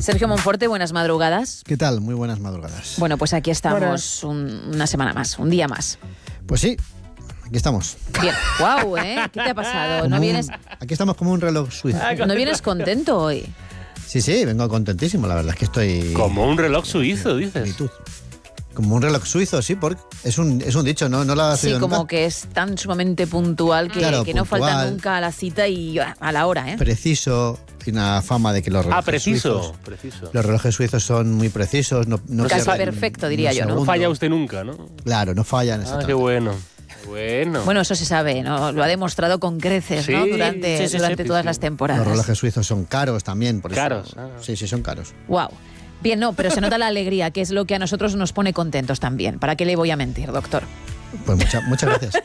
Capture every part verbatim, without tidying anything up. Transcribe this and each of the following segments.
Sergio Monforte, buenas madrugadas. ¿Qué tal? Muy buenas madrugadas. Bueno, pues aquí estamos un, una semana más, un día más. Pues sí, aquí estamos. Bien, guau, ¿eh? ¿Qué te ha pasado? Como ¿No vienes, un- aquí estamos como un reloj suizo. ¿No vienes contento hoy? Sí, sí, vengo contentísimo, la verdad es que estoy... Como un reloj suizo, dices. plenitud. Como un reloj suizo, sí, porque es un, es un dicho, ¿no? ¿No lo has Sí, oído como nunca? que es tan sumamente puntual que, Claro, que no falta puntual. nunca a la cita y a la hora, ¿eh? Preciso, tiene una fama de que los relojes Ah, preciso. suizos... preciso. Los relojes suizos son muy precisos, no, no Casi pierden perfecto, ni diría un yo, ¿no? No segundo. falla usted nunca, ¿no? Claro, no fallan. Ah, exactamente. qué bueno. Qué bueno. Bueno, eso se sabe, ¿no? Lo ha demostrado con creces, ¿no? Sí, Durante, sí, sí, durante sí, todas sí. las temporadas. Los relojes suizos son caros también, por eso. Caros, ah. Sí, sí, son caros. Wow. Bien, no, pero se nota la alegría, que es lo que a nosotros nos pone contentos también. ¿Para qué le voy a mentir, doctor? Pues mucha- muchas gracias.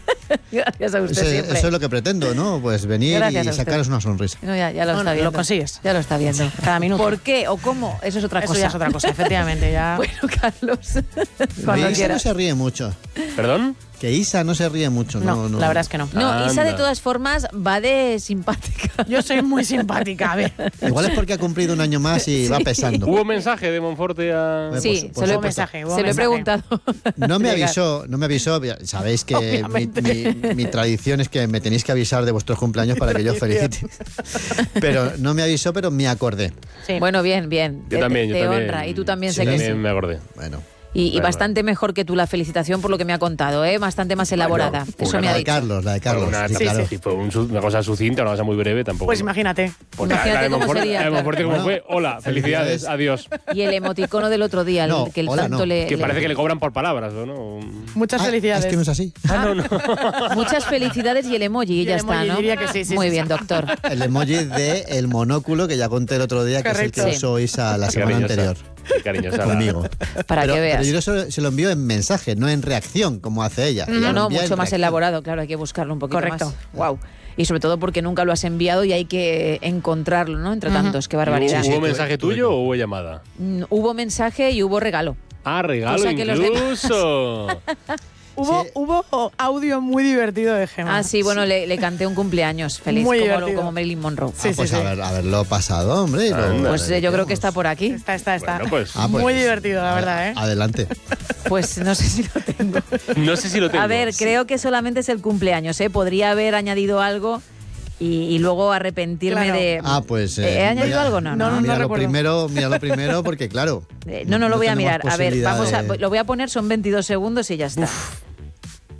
Gracias a usted Eso, siempre. eso es lo que pretendo, ¿no? Pues venir Gracias y a usted. sacaros una sonrisa. No, ya, ya lo No, está no, viendo. lo consigues. Ya lo está viendo. Cada minuto. ¿Por qué o cómo? Eso es otra Eso cosa. ya es otra cosa, efectivamente. Ya. Bueno, Carlos, cuando Isa quieras. no se ríe mucho. ¿Perdón? Que Isa no se ríe mucho. No, no, no. la verdad es que no. No, Isa de Anda. todas formas va de simpática. Yo soy muy simpática, a ver. Igual es porque ha cumplido un año más y va pesando. ¿Hubo mensaje de Monforte a...? Pues, Sí, por se lo, he, supuesto. mensaje, hubo se lo he mensaje. preguntado. No me Llegar. avisó, no me avisó. Sabéis que mi, Obviamente. mi- mi tradición es que me tenéis que avisar de vuestros cumpleaños para que yo os felicite. Pero no me avisó, pero me acordé. Sí. Bueno, bien, bien. Yo Te- también, te yo también. honra. Y tú también Sí, sé que también sí. me acordé. Bueno, Y, y Bueno, bastante mejor que tú la felicitación por lo que me ha contado, ¿eh? Bastante más elaborada. Bueno, Eso una me ha la de dicho. Carlos, la de Carlos. Una, sí, sí, claro. sí, fue un su- una cosa sucinta, una cosa muy breve tampoco. Pues ¿no? imagínate. Pues la- la Imagínate de cómo Monforte, sería, la de claro. Monforte, ¿cómo Bueno, fue? Hola, felicidades, felicidades. adiós. Y el emoticono del otro día, el- No, que el hola, tanto no. le... Que le- parece que le cobran por palabras, ¿o no? Muchas Ah, felicidades. es que no es así. Ah, no, no. Muchas felicidades y el emoji, y Y ya el está, emoji, ¿no? diría que sí, sí, Muy sí, bien, sí. doctor. El emoji de el monóculo que ya conté el otro día, que Correcto. es el que Sí. usó Isa la Qué semana cariñosa, anterior qué cariñosa la- conmigo. Para pero, que veas. pero yo se, se lo envío en mensaje, no en reacción, como hace ella. Ella No, lo no, envía mucho en más reacción. elaborado, claro, hay que buscarlo un poquito Correcto. más. Wow. Y sobre todo porque nunca lo has enviado y hay que encontrarlo, ¿no? Entre tantos, qué barbaridad. ¿Hubo, Sí, hubo tuve- mensaje tuve tuyo que- o hubo llamada? Mm, Hubo mensaje y hubo regalo. Ah, regalo Cosa que los demás- incluso. Hubo, Sí. hubo audio muy divertido de Gemma. Ah, sí, bueno, le, le canté un cumpleaños feliz, Muy como, divertido. como Marilyn Monroe. Sí, Ah, sí, pues sí. haber- haberlo pasado, hombre. y lo- Anda. Pues eh, yo creo que está por aquí. Está, está, está. Bueno, pues, Ah, pues, muy divertido, la a- verdad, ¿eh? Adelante. Pues no sé si lo tengo. no sé si lo tengo. A ver, creo que solamente es el cumpleaños, ¿eh? Podría haber añadido algo y, y luego arrepentirme Claro. de... Ah, pues. ¿He añadido mira- algo? No, no. No, no, mira lo recuerdo. primero, mira lo primero, porque claro. Eh, No, no lo voy a tenemos mirar. A ver, posibilidad vamos a, de- lo voy a poner, son veintidós segundos y ya está.